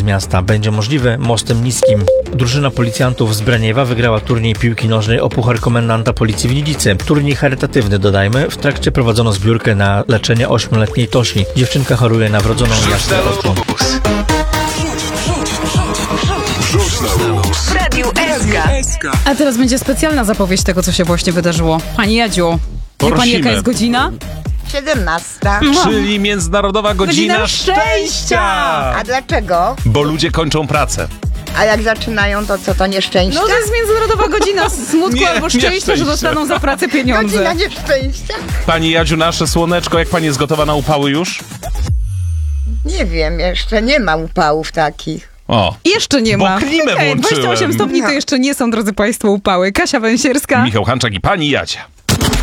miasta będzie możliwe mostem niskim. Drużyna policjantów z Braniewa wygrała turniej piłki nożnej o Puchar Komendanta Policji w Nidzicy. Turniej charytatywny, dodajmy. W trakcie prowadzono zbiórkę na leczenie 8-letniej Tosi. Dziewczynka choruje na wrodzoną jaskra oczu. W Radiu SK. A teraz będzie specjalna zapowiedź tego, co się właśnie wydarzyło. Pani Jadziu, wie pani, jaka jest godzina? 17. Czyli Międzynarodowa Godzina Szczęścia! A dlaczego? Bo ludzie kończą pracę. A jak zaczynają, to co, to nieszczęście? No to jest Międzynarodowa Godzina smutku Nie, albo szczęścia, nieszczęścia. że dostaną za pracę pieniądze. Godzina nieszczęścia? Pani Jadziu, nasze słoneczko, jak pani jest gotowa na upały już? Nie wiem, jeszcze nie ma upałów takich. O, Jeszcze nie bo ma. klimę Okej, włączyłem. 28 stopni to jeszcze nie są, drodzy państwo, upały. Kasia Węsierska. Michał Hanczak i pani Jadzia.